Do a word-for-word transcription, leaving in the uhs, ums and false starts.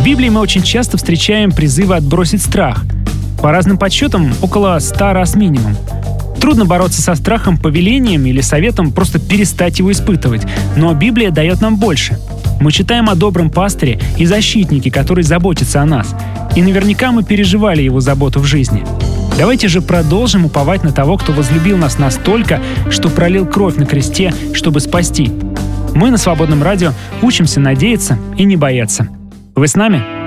В Библии мы очень часто встречаем призывы отбросить страх. По разным подсчетам, около ста раз минимум. Трудно бороться со страхом повелением или советом просто перестать его испытывать, но Библия дает нам больше. Мы читаем о добром пастыре и защитнике, который заботится о нас. И наверняка мы переживали его заботу в жизни. Давайте же продолжим уповать на того, кто возлюбил нас настолько, что пролил кровь на кресте, чтобы спасти. Мы на Свободном радио учимся надеяться и не бояться. Вы с нами?